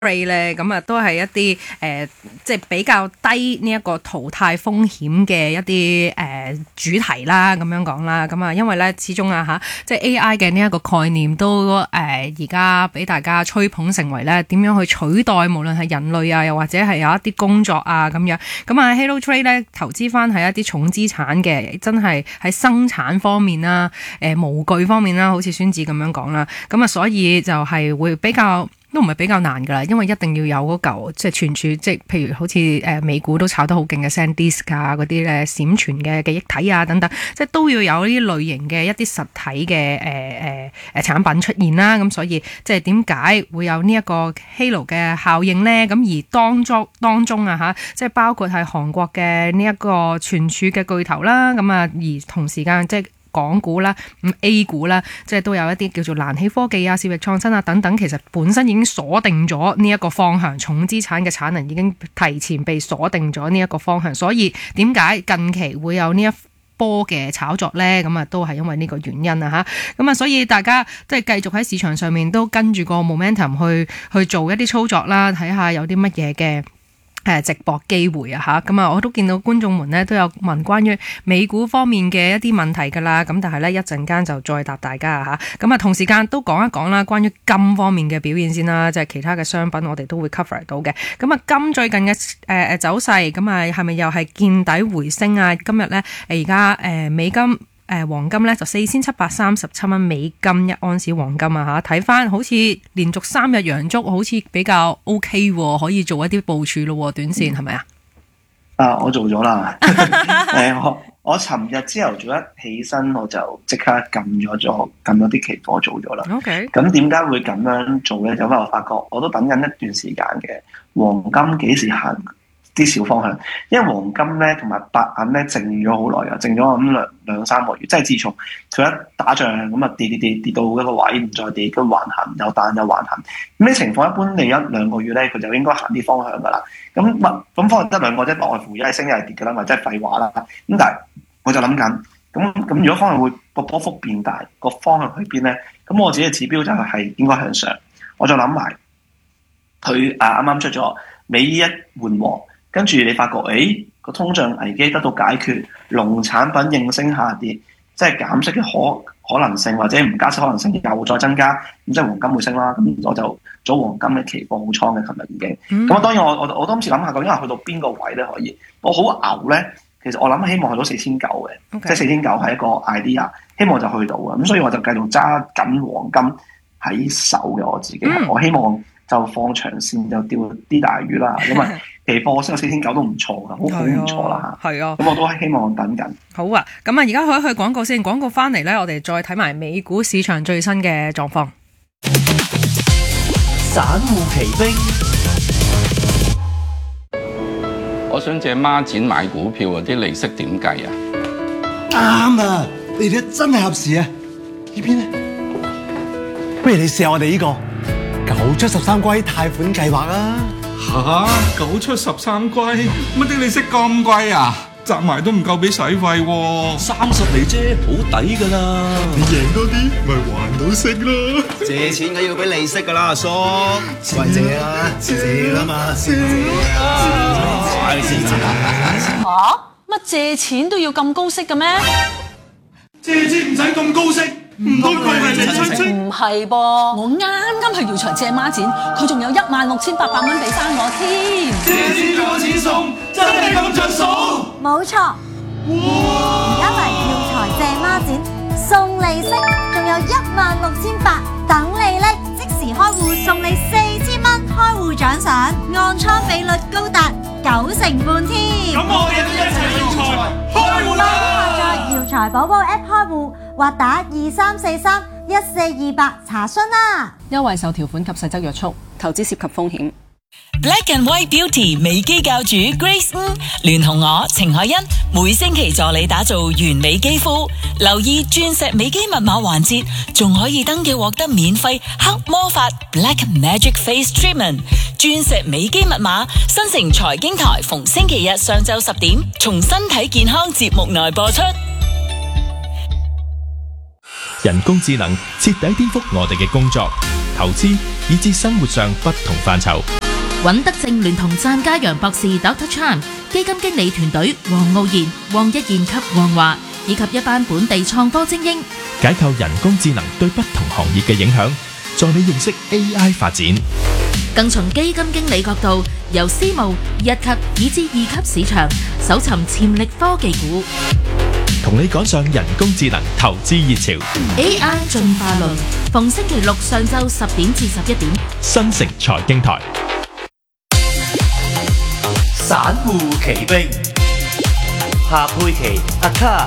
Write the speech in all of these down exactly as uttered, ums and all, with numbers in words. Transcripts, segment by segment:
咧，咁啊都係一啲誒、呃，即係比較低呢一個淘汰風險嘅一啲誒、呃、主題啦，咁樣講啦。咁啊，因為咧始終啊嚇，即係 A I 嘅呢一個概念都誒而家俾大家吹捧成為咧點樣去取代無論係人類啊，又或者係有一啲工作啊咁樣。咁啊 Halo Trade 咧投資翻係一啲重資產嘅，真係喺生產方面啦、誒、呃、模具方面啦，好似孫子咁樣講啦。咁啊，所以就係會比較。都唔係比較難㗎啦，因為一定要有嗰嚿即係存儲，即係譬如好似誒美股都炒得好勁嘅 SanDisk 啊，嗰啲咧閃存嘅記憶體啊等等，即係都要有呢啲類型嘅一啲實體嘅誒誒誒產品出現啦。咁所以即係點解會有呢一個 Halo 嘅效應咧？咁而當中當中啊嚇，即係包括係韓國嘅呢一個存儲嘅巨頭啦，咁啊而同時間即係。港股啦，咁 A 股啦，即係都有一啲叫做蘭希科技啊、兆易創新啊等等，其實本身已經鎖定咗呢一個方向，重資產嘅產能已經提前被鎖定咗呢一個方向，所以點解近期會有呢一波嘅炒作呢？咁啊都係因為呢個原因啊嚇，咁啊所以大家即係繼續喺市場上面都跟住個 momentum 去去做一啲操作啦，睇下有啲乜嘢嘅。誒直播機會啊嚇，咁啊我都見到觀眾們咧都有問關於美股方面嘅一啲問題㗎啦，咁但係咧一陣間就再答大家啊嚇，咁啊同時間都講一講啦，關於金方面嘅表現先啦，即係其他嘅商品我哋都會 cover 到嘅，咁啊金最近嘅誒誒走勢，咁啊係咪又係見底回升啊？今日咧誒而家誒美金。誒黃金咧就四千七百三十七蚊美金一盎司黃金啊嚇，睇翻好似連續三日陽燭，好似比較 OK 喎，可以做一啲部署咯，短線係咪啊？ 啊，我做咗啦。誒，我我尋日朝頭早一起身，我就即刻撳咗咗撳咗啲期貨做咗啦。 OK。咁點解會咁樣做咧？就因為我發覺我都等緊一段時間嘅黃金幾時行啲小方向，因為黃金咧同埋白銀咧靜咗好耐啊，靜咗咁兩兩三個月，即係自從佢一打仗咁啊跌跌跌跌到一個位唔再跌，跟橫行又彈又橫行，咁啲情況一般你一兩個月咧佢就應該行啲方向噶啦。咁乜咁方向得兩個啫，外乎一係升一係跌噶啦，或者係廢話啦。咁但係我就諗緊，咁咁如果方向會個波幅變大，個方向去邊咧？咁我自己嘅指標就係應該向上。我就諗埋佢啊啱啱出咗美伊一緩和。跟住你發覺，誒個通脹危機得到解決，農產品應聲下跌，即係減息嘅可可能性或者唔加息可能性又再增加，咁即係黃金會升啦。咁我就做黃金嘅期貨好倉嘅，琴日已經。咁、嗯、當然我我我當時諗下究竟係去到邊個位咧可以？我好牛咧，其實我諗希望去到四千九嘅，okay. 即係四千九係一個 idea，希望就去到嘅。咁所以我就繼續揸緊黃金喺手嘅我自己、嗯，我希望就放長線就釣啲大魚啦，因為。期貨升到四千九都唔錯噶，好好唔錯啦嚇。係啊，咁我都係希望等緊。 好啊，咁啊，而家可以去廣告先，廣告翻嚟咧，我哋再睇埋美股市場最新嘅狀況。 散戶奇兵， 我想借孖展買股票啊，啲利息點計啊？ 啱啊，你哋真係合時啊！呢邊咧，不如你試下我哋呢、這個九七十三歸貸款計劃啊！ 吓，九出十三歸，乜啲利息咁貴啊？集埋都唔夠俾使費喎。 三十厘啫，好抵噶啦！ 你贏多啲，咪還到息咯。 借錢梗要俾利息噶啦，阿叔。喂，借啊，借啦嘛，借啊！ 吓，乜借錢都要咁高息嘅咩？ 借錢唔使咁高息。唔通佢係你親戚？ 唔係噃，我啱啱去姚財借孖展，佢仲有一萬六千八百蚊俾翻我添。 借錢仲有錢送，真係咁着數？ 冇錯，而家嚟姚財借孖展，送利息，仲有一萬六千八等你拎，即時開戶送你四千蚊開戶獎賞，按倉比率高達九成半添。 咁我哋都一齊姚財開戶啦！ 在姚財寶寶 App 開戶。或打二三四三一四二八查詢啦。 優惠受條款及細則約束，投資涉及風險。 Black and White Beauty 美肌教主 Grace 吳聯同我程海欣每星期助你打造完美肌膚，留意鑽石美肌密碼環節，仲可以登記獲得免費黑魔法 Black Magic Face Treatment。鑽石美肌密碼新城財經台逢星期日上晝十點，從身體健康節目內播出。 人工智能徹底顛覆我哋嘅工作， 投資以至生活上不同範疇。 尹德正聯同湛家陽博士 Doctor Chan 基金經理團隊黃傲然、黃一賢及黃華，以及一班本地創科精英， 解構人工智能對不同行業嘅影響，助你認識 A I 發展。 更從基金經理角度，由私募、一級以至二級市場搜尋潛力科技股， 同你趕上人工智能投資熱潮。 A I 進化論，逢星期六上晝十點至十一點， 新城財經台。 散戶奇兵，夏佩琪、阿卡。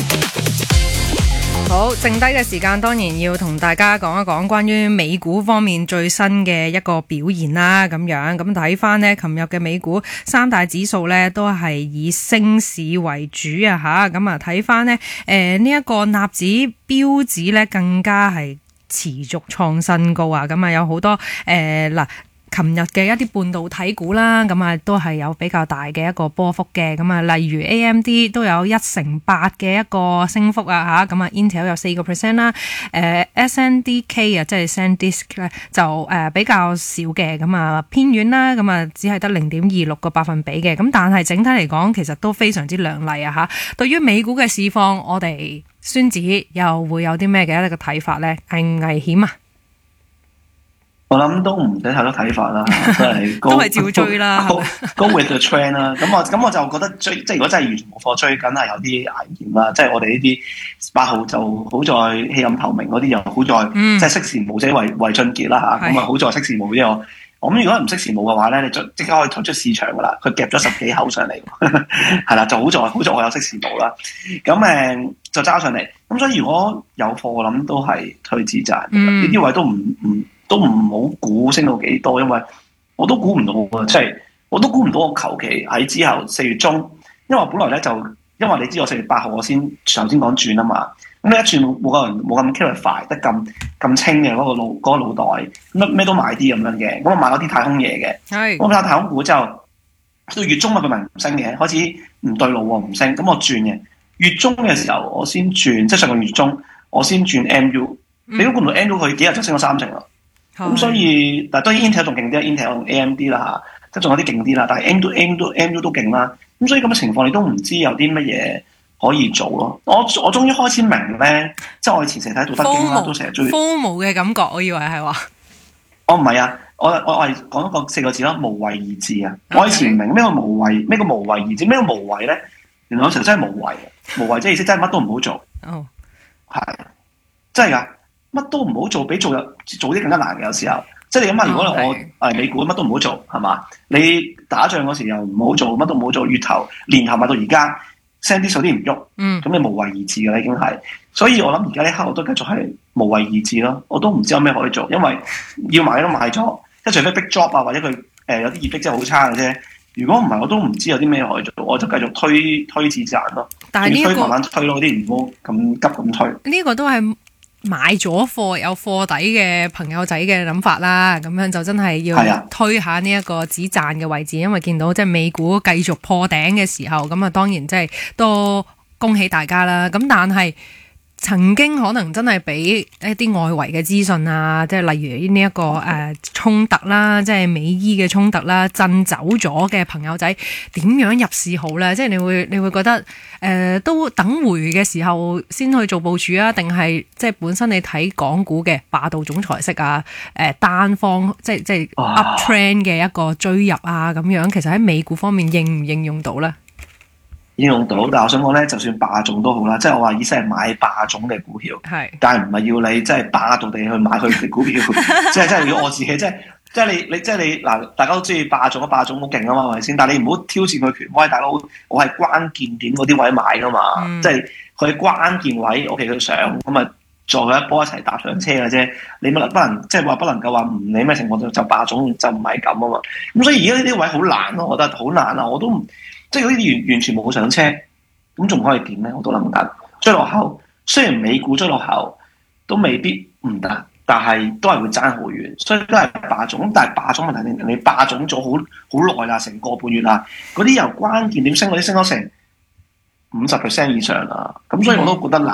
好，剩低嘅時間當然要同大家講一講關於美股方面最新嘅一個表現啦，咁樣咁睇翻呢，琴日嘅美股三大指數呢都係以升市為主啊吓，咁啊睇翻呢誒呢一個納指標指呢更加係持續創新高啊，咁啊有好多誒嗱。呃琴日嘅一啲半導體股啦，咁啊都係有比較大嘅一個波幅嘅，咁啊例如 A M D 都有一成八嘅一個升幅啊嚇，咁啊 Intel 有四個 percent 啦，誒 S N D K 啊即係 SanDisk 咧就誒比較少嘅，咁啊偏遠啦，咁啊只係得零點二六個百分比嘅，咁但係整體嚟講其實都非常之亮麗啊嚇。對於美股嘅市況，我哋孫子又會有啲咩嘅一個睇法咧？係危險啊？ 我諗都唔使太多睇法啦，都係都係照追啦， 高高 with the trend 啦。咁我咁我就覺得追，即係如果真係完全冇貨追，梗係有啲危險啦。即係我哋呢啲八號就好在棄暗投明嗰啲，又好在、嗯、即係識時務者為為俊傑啦嚇。咁啊好在識時務啫我。我諗如果唔識時務嘅話咧，你就即刻可以退出市場噶啦。佢夾咗十幾口上嚟，係啦，就好在好在我有識時務啦。咁誒就揸上嚟。咁所以如果有貨，我諗都係退止賺。呢啲、嗯、位都唔唔。都唔好估升到幾多，因為我都估唔到啊！即係我都估唔到，我求其喺之後四月中，因為我本來咧就因為你知我四月八號我先頭先講轉啊嘛，咁你一轉冇個人冇咁 clarify 得咁咁清嘅嗰個腦嗰個腦袋，乜咩都買啲咁樣嘅，咁我買咗啲太空嘢嘅，係我買太空股之後到月中啊佢咪唔升嘅，開始唔對路喎唔升，咁我轉嘅月中嘅時候我先轉，即係上個月中我先轉 M U， 你都估唔到 M U 佢幾日就升咗三成啦。咁、嗯、所以，但係當然 Intel 仲勁啲 ，Intel 同 A M D 啦嚇，即係仲有啲勁啲啦。但係 M 都 M 都 M 都勁啦。咁所以咁嘅情況，你都唔知有啲乜嘢可以做咯。我我終於開始明咧，即係我以前成日睇《道德經》啦，都成日追。FOMO嘅感覺，我以為係話。我唔係啊，我我我係講一個四個字啦，無為而治啊。Okay. 我以前唔明咩個無為，咩個無為而治，咩個無為咧？原來有時候真係無為，無為即係意思真係乜都唔好做。哦，係真係㗎。乜都唔好做，比做做啲更加難嘅。有時候，即係你諗下，如果我誒美股乜都唔好做，係嘛？你打仗嗰時又唔好做，乜都唔好做，月頭年頭買到而家 send 啲水啲唔喐，嗯，咁你無為而治嘅啦，已經係。所以我諗而家呢刻我都繼續係無為而治咯。我都唔知有咩可以做，因為要買都買咗，即係除非 big job 啊，或者佢誒、呃、有啲業績真係好差嘅啫。如果唔係，我都唔知有啲咩可以做，我就繼續推推止賺咯。但係呢、這個慢慢推咯，啲唔好咁急咁推。呢個都係。買咗貨有貨底嘅朋友仔嘅諗法啦，咁樣就真係要推下呢一個止賺嘅位置，因為見到即係美股繼續破頂嘅時候，咁啊當然即係都恭喜大家啦。咁但係曾經可能真係俾一啲外圍嘅資訊啊，即係例如呢、這、一個誒、呃、衝突啦，即係美伊嘅衝突啦，震走咗嘅朋友仔點樣入市好咧？即係你會你會覺得誒、呃、都等回嘅時候先去做部署啊，定係即係本身你睇港股嘅霸道總裁式啊，誒、呃、單方即係即係 up trend 嘅一個追入啊咁樣，其實喺美股方面應唔應用到咧？應用到，但係我想講咧，就算霸總都好啦，即係我話意思係買霸總嘅股票，係，但係唔係要你即係霸道地去買佢嘅股票，即係即係要我自己，即係即係你你即係你嗱，大家都中意霸總，霸總好勁啊嘛，係咪先？但係你唔好挑戰佢權威，大佬，我係關鍵點嗰啲位買噶嘛，嗯、即係佢關鍵位，OK 佢上咁啊，再佢一波一齊搭上車嘅啫。你不能不能即係話不能夠話唔理咩情況就就霸總就唔係咁啊嘛。咁所以而家呢啲位好難咯，我覺得好難啊，我都唔。即係嗰啲完完全冇上車，咁仲可以點咧？我都諗唔得。追落後，雖然美股追落後都未必唔得，但係都係會爭好遠，所以都係霸總。咁但係霸總問題，你你霸總咗好好耐啦，成個半月啦，嗰啲由關鍵點升嗰啲升咗成五十 percent 以上啦，咁所以我都覺得難。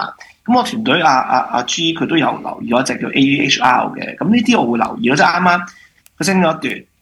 咁我團隊阿阿阿 G 佢都有留意咗一隻叫 A V H R 嘅，咁呢啲我會留意咯，即係啱啱佢升咗一段，